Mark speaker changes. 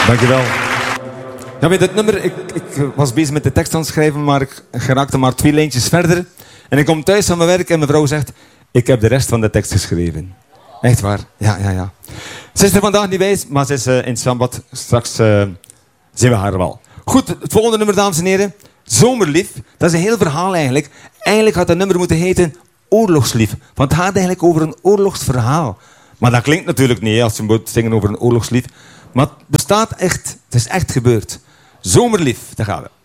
Speaker 1: Dankjewel. Ja, met dit nummer, ik was bezig met de tekst aan het schrijven, maar ik geraakte maar 2 lijntjes verder. En ik kom thuis van mijn werk en mijn vrouw zegt, ik heb de rest van de tekst geschreven. Echt waar? Ja. Ze is er vandaag niet bij, maar ze is in het zwembad. Straks zien we haar wel. Goed, het volgende nummer, dames en heren. Zomerlief. Dat is een heel verhaal eigenlijk. Eigenlijk had dat nummer moeten heten Oorlogslief. Want het gaat eigenlijk over een oorlogsverhaal. Maar dat klinkt natuurlijk niet als je moet zingen over een oorlogslief. Maar het bestaat echt. Het is echt gebeurd. Zomerlief, daar gaan we.